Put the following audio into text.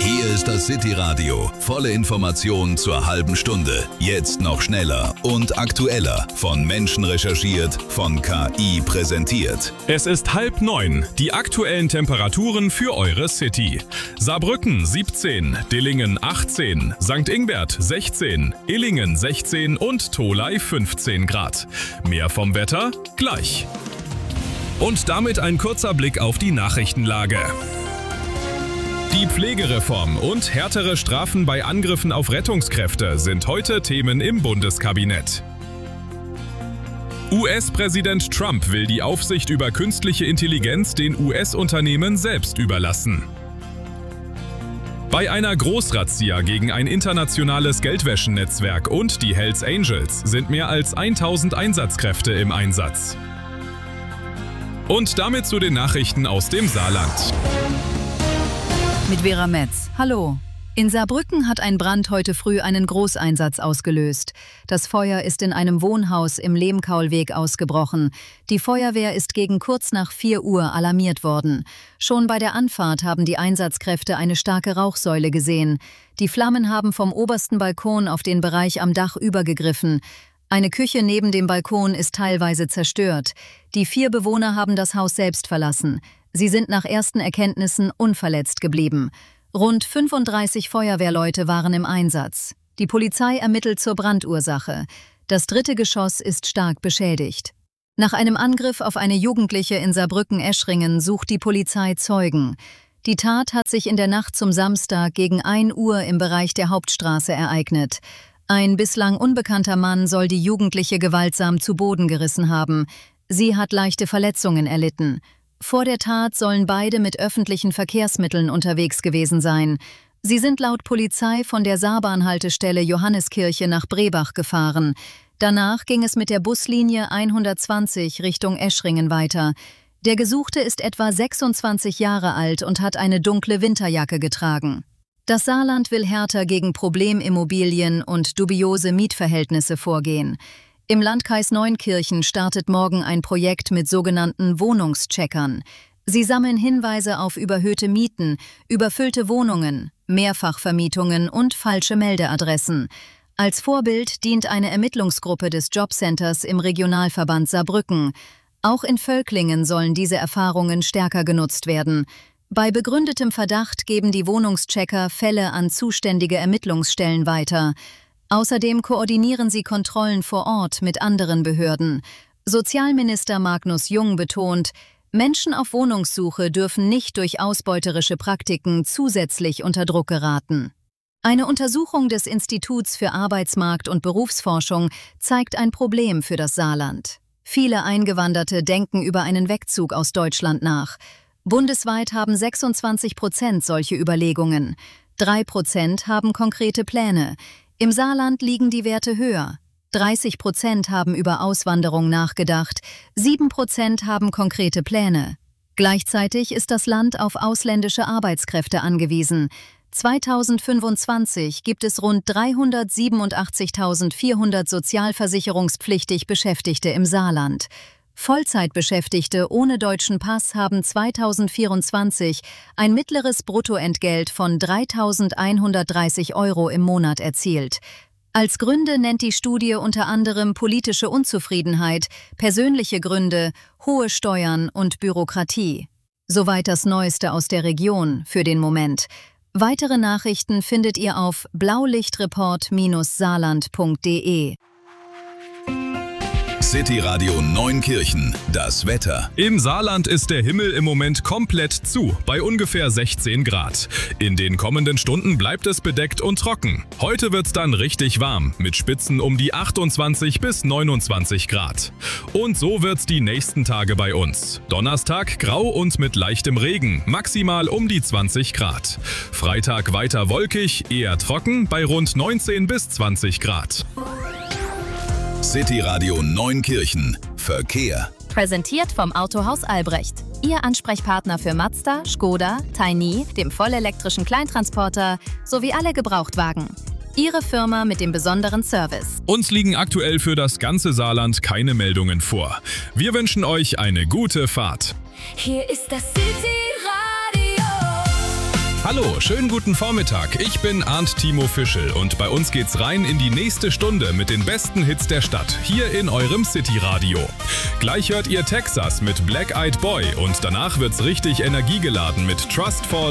Hier ist das City Radio. Volle Informationen zur halben Stunde. Jetzt noch schneller und aktueller. Von Menschen recherchiert, von KI präsentiert. Es ist 8:30. Die aktuellen Temperaturen für eure City. Saarbrücken 17, Dillingen 18, St. Ingbert 16, Illingen 16 und Tholey 15 Grad. Mehr vom Wetter gleich. Und damit ein kurzer Blick auf die Nachrichtenlage. Die Pflegereform und härtere Strafen bei Angriffen auf Rettungskräfte sind heute Themen im Bundeskabinett. US-Präsident Trump will die Aufsicht über künstliche Intelligenz den US-Unternehmen selbst überlassen. Bei einer Großrazzia gegen ein internationales Geldwäschenetzwerk und die Hells Angels sind mehr als 1000 Einsatzkräfte im Einsatz. Und damit zu den Nachrichten aus dem Saarland. Mit Vera Metz. Hallo. In Saarbrücken hat ein Brand heute früh einen Großeinsatz ausgelöst. Das Feuer ist in einem Wohnhaus im Lehmkaulweg ausgebrochen. Die Feuerwehr ist gegen kurz nach 4 Uhr alarmiert worden. Schon bei der Anfahrt haben die Einsatzkräfte eine starke Rauchsäule gesehen. Die Flammen haben vom obersten Balkon auf den Bereich am Dach übergegriffen. Eine Küche neben dem Balkon ist teilweise zerstört. Die 4 Bewohner haben das Haus selbst verlassen. Sie sind nach ersten Erkenntnissen unverletzt geblieben. Rund 35 Feuerwehrleute waren im Einsatz. Die Polizei ermittelt zur Brandursache. Das 3. Geschoss ist stark beschädigt. Nach einem Angriff auf eine Jugendliche in Saarbrücken-Eschringen sucht die Polizei Zeugen. Die Tat hat sich in der Nacht zum Samstag gegen 1 Uhr im Bereich der Hauptstraße ereignet. Ein bislang unbekannter Mann soll die Jugendliche gewaltsam zu Boden gerissen haben. Sie hat leichte Verletzungen erlitten. Vor der Tat sollen beide mit öffentlichen Verkehrsmitteln unterwegs gewesen sein. Sie sind laut Polizei von der Saarbahnhaltestelle Johanneskirche nach Brebach gefahren. Danach ging es mit der Buslinie 120 Richtung Eschringen weiter. Der Gesuchte ist etwa 26 Jahre alt und hat eine dunkle Winterjacke getragen. Das Saarland will härter gegen Problemimmobilien und dubiose Mietverhältnisse vorgehen. Im Landkreis Neunkirchen startet morgen ein Projekt mit sogenannten Wohnungscheckern. Sie sammeln Hinweise auf überhöhte Mieten, überfüllte Wohnungen, Mehrfachvermietungen und falsche Meldeadressen. Als Vorbild dient eine Ermittlungsgruppe des Jobcenters im Regionalverband Saarbrücken. Auch in Völklingen sollen diese Erfahrungen stärker genutzt werden. Bei begründetem Verdacht geben die Wohnungschecker Fälle an zuständige Ermittlungsstellen weiter. Außerdem koordinieren sie Kontrollen vor Ort mit anderen Behörden. Sozialminister Magnus Jung betont, Menschen auf Wohnungssuche dürfen nicht durch ausbeuterische Praktiken zusätzlich unter Druck geraten. Eine Untersuchung des Instituts für Arbeitsmarkt- und Berufsforschung zeigt ein Problem für das Saarland. Viele Eingewanderte denken über einen Wegzug aus Deutschland nach. Bundesweit haben 26% solche Überlegungen. 3% haben konkrete Pläne. Im Saarland liegen die Werte höher. 30% haben über Auswanderung nachgedacht, 7% haben konkrete Pläne. Gleichzeitig ist das Land auf ausländische Arbeitskräfte angewiesen. 2025 gibt es rund 387.400 sozialversicherungspflichtig Beschäftigte im Saarland. Vollzeitbeschäftigte ohne deutschen Pass haben 2024 ein mittleres Bruttoentgelt von 3.130 € im Monat erzielt. Als Gründe nennt die Studie unter anderem politische Unzufriedenheit, persönliche Gründe, hohe Steuern und Bürokratie. Soweit das Neueste aus der Region für den Moment. Weitere Nachrichten findet ihr auf blaulichtreport-saarland.de. City Radio Neunkirchen, das Wetter. Im Saarland ist der Himmel im Moment komplett zu, bei ungefähr 16 Grad. In den kommenden Stunden bleibt es bedeckt und trocken. Heute wird's dann richtig warm, mit Spitzen um die 28 bis 29 Grad. Und so wird's die nächsten Tage bei uns. Donnerstag grau und mit leichtem Regen, maximal um die 20 Grad. Freitag weiter wolkig, eher trocken, bei rund 19 bis 20 Grad. City Radio Neunkirchen. Verkehr. Präsentiert vom Autohaus Albrecht. Ihr Ansprechpartner für Mazda, Škoda, Tiny, dem vollelektrischen Kleintransporter sowie alle Gebrauchtwagen. Ihre Firma mit dem besonderen Service. Uns liegen aktuell für das ganze Saarland keine Meldungen vor. Wir wünschen euch eine gute Fahrt. Hier ist das City Radio. Hallo, schönen guten Vormittag. Ich bin Arndt Timo Fischel und bei uns geht's rein in die nächste Stunde mit den besten Hits der Stadt, hier in eurem City-Radio. Gleich hört ihr Texas mit Black Eyed Boy und danach wird's richtig energiegeladen mit Trustfall